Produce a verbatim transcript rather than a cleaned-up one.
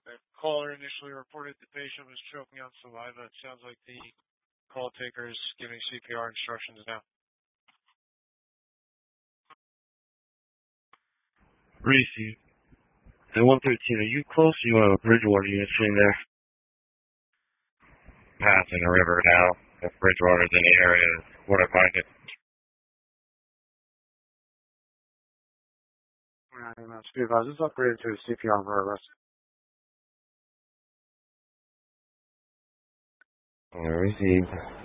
The caller initially reported the patient was choking on saliva. It sounds like the call taker is giving C P R instructions now. Receive. At one thirteen, are you close? You have a Bridgewater unit sitting there? Passing the river now. If Bridgewater's in the area, what I find it. Alright, that's be advised. It's upgraded to a C P R for arrest. Received.